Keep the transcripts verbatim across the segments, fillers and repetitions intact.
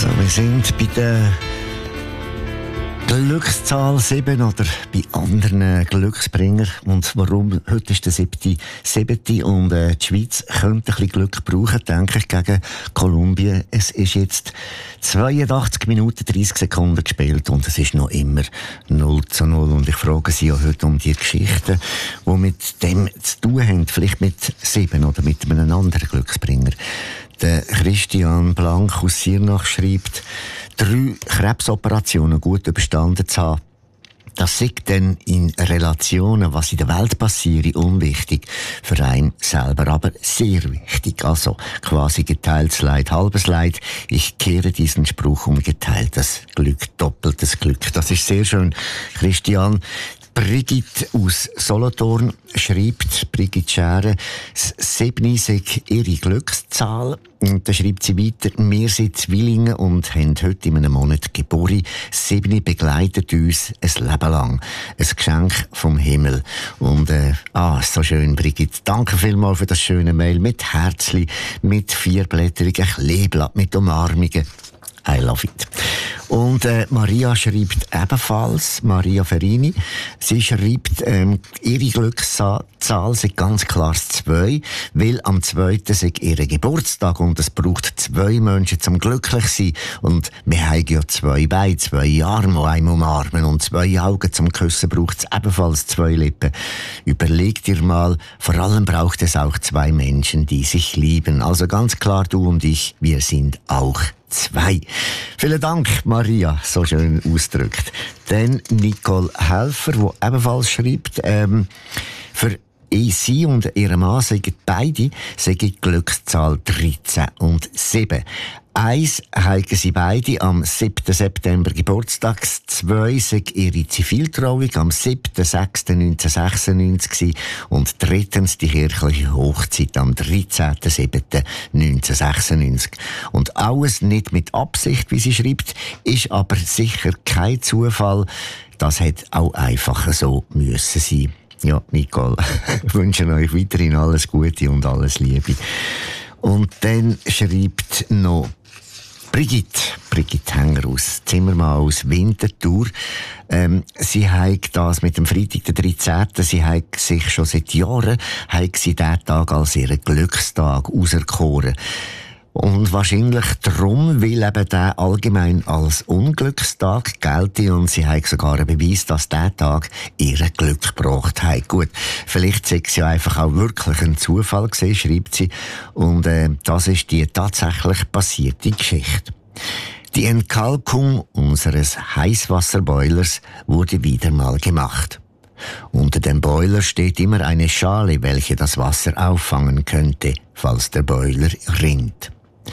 Also, wir sind bei der Glückszahl sieben oder bei anderen Glücksbringer. Und warum? Heute ist der siebte siebte und äh, die Schweiz könnte ein bisschen Glück brauchen, denke ich, gegen Kolumbien. Es ist jetzt zweiundachtzig Minuten dreißig Sekunden gespielt und es ist noch immer null zu null. Und ich frage Sie ja heute um die Geschichten, die mit dem zu tun haben, vielleicht mit sieben oder mit einem anderen Glücksbringer. Der Christian Blank aus Siernach schreibt, drei Krebsoperationen gut überstanden zu haben. Das sei dann in Relationen, was in der Welt passiert, unwichtig. Für einen selber aber sehr wichtig. Also quasi geteiltes Leid, halbes Leid. Ich kehre diesen Spruch um: geteiltes Glück, doppeltes Glück. Das ist sehr schön, Christian. Brigitte aus Solothurn schreibt, Brigitte Schäre, sieben sei ihre Glückszahl. Und dann schreibt sie weiter, wir sind Zwillinge und haben heute in einem Monat Geburt. sieben begleitet uns ein Leben lang. Ein Geschenk vom Himmel. Und, äh, ah, so schön, Brigitte. Danke vielmals für das schöne Mail mit Herzli, mit vierblättrigen Kleeblatt, mit Umarmungen. I love it. Und äh, Maria schreibt ebenfalls, Maria Ferini, sie schreibt, ähm, ihre Glückszahl sei ganz klar zwei, weil am zweiten sei ihr Geburtstag und es braucht zwei Menschen zum glücklich sein. Und wir haben ja zwei Beine, zwei Arme, die einem umarmen und zwei Augen zum Küssen braucht es ebenfalls zwei Lippen. Überleg dir mal, vor allem braucht es auch zwei Menschen, die sich lieben. Also ganz klar, du und ich, wir sind auch zwei. Vielen Dank, Maria, so schön ausgedrückt. Dann Nicole Helfer, die ebenfalls schreibt, ähm, für sie und ihre Mann sagen beide, sagen Glückszahl dreizehn und sieben. Eins haben sie beide am siebten September Geburtstag, zwei sind ihre Ziviltrauung am siebten sechsten neunzehnhundertsechsundneunzig und drittens die kirchliche Hochzeit am dreizehnten siebten neunzehnhundertsechsundneunzig. Und alles nicht mit Absicht, wie sie schreibt, ist aber sicher kein Zufall. Das hätte auch einfach so müssen sein. Ja, Nicole, ich wünsche euch weiterhin alles Gute und alles Liebe. Und dann schreibt noch Brigitte, Brigitte Hänger aus Zimmermann aus Winterthur. Ähm, sie hat das mit dem Freitag, der dreizehnten Sie hat sich schon seit Jahren, hat sie diesen Tag als ihren Glückstag auserkoren. Und wahrscheinlich darum, weil eben der allgemein als Unglückstag gelte und sie hat sogar einen Beweis, dass dieser Tag ihr Glück gebracht hat. Gut, vielleicht sei es ja einfach auch wirklich ein Zufall gewesen, schreibt sie. Und äh, das ist die tatsächlich passierte Geschichte. Die Entkalkung unseres Heißwasserboilers wurde wieder mal gemacht. Unter dem Boiler steht immer eine Schale, welche das Wasser auffangen könnte, falls der Boiler rinnt.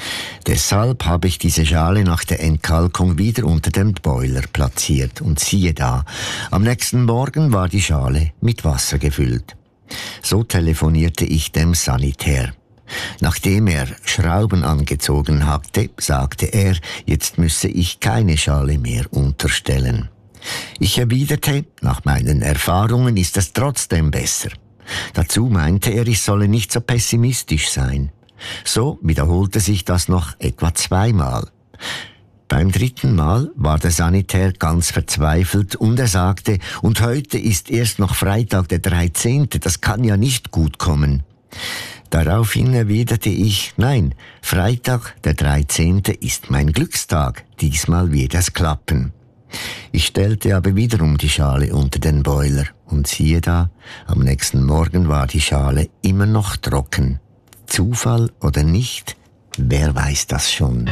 Deshalb habe ich diese Schale nach der Entkalkung wieder unter dem Boiler platziert und siehe da, am nächsten Morgen war die Schale mit Wasser gefüllt. So telefonierte ich dem Sanitär. Nachdem er Schrauben angezogen hatte, sagte er, jetzt müsse ich keine Schale mehr unterstellen. Ich erwiderte, nach meinen Erfahrungen ist es trotzdem besser. Dazu meinte er, ich solle nicht so pessimistisch sein. So wiederholte sich das noch etwa zweimal. Beim dritten Mal war der Sanitär ganz verzweifelt und er sagte, und heute ist erst noch Freitag der dreizehnte Das kann ja nicht gut kommen. Daraufhin erwiderte ich, nein, Freitag der dreizehnte ist mein Glückstag, diesmal wird es klappen. Ich stellte aber wiederum die Schale unter den Boiler und siehe da, am nächsten Morgen war die Schale immer noch trocken. Zufall oder nicht, wer weiß das schon.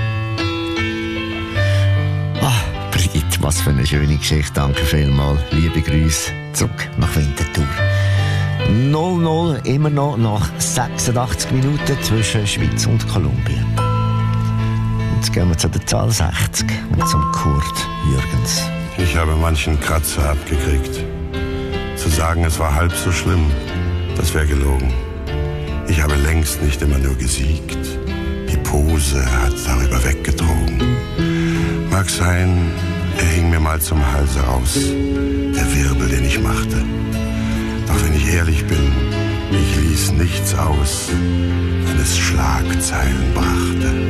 Ah, Brigitte, was für eine schöne Geschichte, danke vielmals. Liebe Grüße zurück nach Winterthur. null null, immer noch nach sechsundachtzig Minuten zwischen Schweiz und Kolumbien. Jetzt gehen wir zu der Zahl sechzig und zum Kurt Jürgens. Ich habe manchen Kratzer abgekriegt. Zu sagen, es war halb so schlimm, das wäre gelogen. Ich habe längst nicht immer nur gesiegt. Die Pose hat darüber weggetrogen. Mag sein, er hing mir mal zum Halse raus, der Wirbel, den ich machte. Doch wenn ich ehrlich bin, ich ließ nichts aus, wenn es Schlagzeilen brachte.